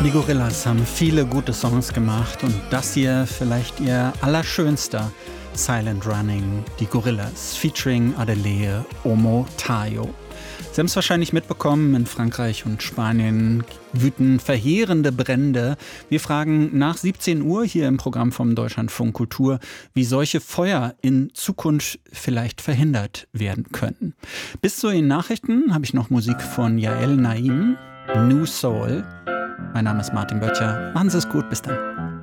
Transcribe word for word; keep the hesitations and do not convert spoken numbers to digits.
Die Gorillaz haben viele gute Songs gemacht und das hier vielleicht ihr allerschönster, Silent Running, die Gorillaz, featuring Adeleye Omotayo. Sie haben es wahrscheinlich mitbekommen, in Frankreich und Spanien wüten verheerende Brände. Wir fragen nach siebzehn Uhr hier im Programm vom Deutschlandfunk Kultur, wie solche Feuer in Zukunft vielleicht verhindert werden können. Bis zu den Nachrichten habe ich noch Musik von Yael Naim, New Soul. Mein Name ist Martin Böttcher. Machen Sie es gut, bis dann.